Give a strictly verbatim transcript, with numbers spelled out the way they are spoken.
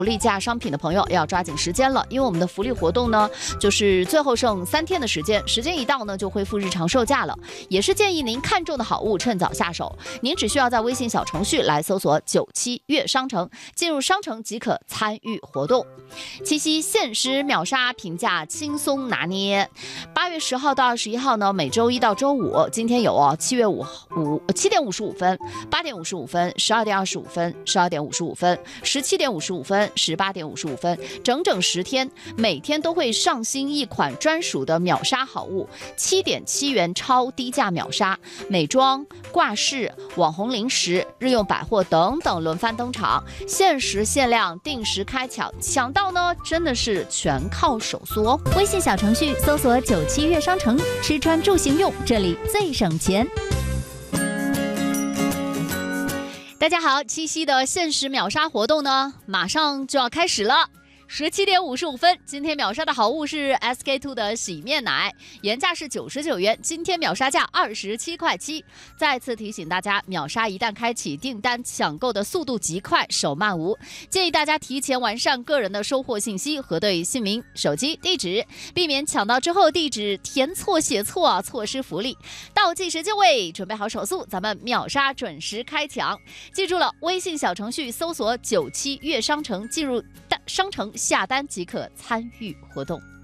福利价商品的朋友要抓紧时间了，因为我们的福利活动呢，就是最后剩三天的时间，时间一到呢，就恢复日常售价了。也是建议您看中的好物趁早下手，您只需要在微信小程序来搜索“九七月商城”，进入商城即可参与活动。七夕限时秒杀，平价轻松拿捏。八月十号到二十一号呢，每周一到周五，今天有哦，七月五五七点五十五分、八点五十五分、十二点二十五分、十二点五十五分、十七点五十五分。十八点五十五分，整整十天，每天都会上新一款专属的秒杀好物，七点七元超低价秒杀，美妆、挂饰、网红零食、日用百货等等轮番登场，限时限量，定时开抢，抢到呢真的是全靠手速哦。 微信小程序搜索九七月商城，吃穿住行用，这里最省钱。 大家好，七夕的限时秒杀活动呢，马上就要开始了。十七点五十五分，今天秒杀的好物是 S K two 的洗面奶，原价是九十九元，今天秒杀价二十七块七。再次提醒大家，秒杀一旦开启，订单抢购的速度极快，手慢无。建议大家提前完善个人的收货信息，核对姓名、手机、地址，避免抢到之后地址填错写错，错失福利。倒计时就位，准备好手速，咱们秒杀准时开抢。记住了，微信小程序搜索九七月商城，进入商城下单即可参与活动。